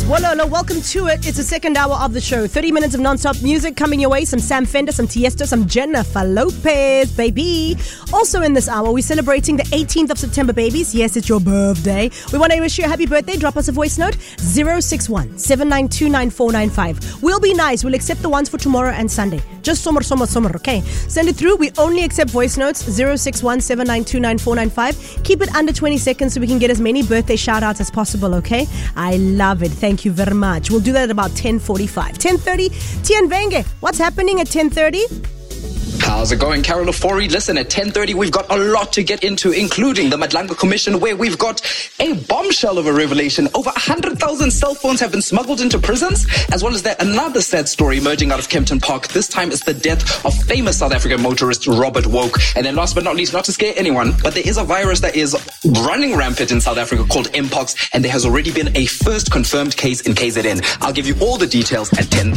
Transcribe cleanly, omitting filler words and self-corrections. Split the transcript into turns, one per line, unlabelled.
Wololo, welcome to it. It's the second hour of the show. 30 minutes of non-stop music coming your way. Some Sam Fender, some Tiesto, some Jennifer Lopez, baby. Also in this hour, we're celebrating the 18th of September, babies. Yes, it's your birthday. We want to wish you a happy birthday. Drop us a voice note, 061-792-9495. We'll be nice. We'll accept the ones for tomorrow and Sunday. Just sommer, okay? Send it through. We only accept voice notes, 061-792-9495. Keep it under 20 seconds so we can get as many birthday shout-outs as possible, okay? I love it. Thank you very much. We'll do that at about 10:45. 10:30, Tian Venge. What's happening at 10:30?
How's it going, Carol Ofori? Listen, at 10:30, we've got a lot to get into, including the Madlanga Commission, where we've got a bombshell of a revelation. Over 100,000 cell phones have been smuggled into prisons, as well as that another sad story emerging out of Kempton Park. This time it's the death of famous South African motorist Robert Woke. And then last but not least, not to scare anyone, but there is a virus that is running rampant in South Africa called Mpox, and there has already been a first confirmed case in KZN. I'll give you all the details at 10:30.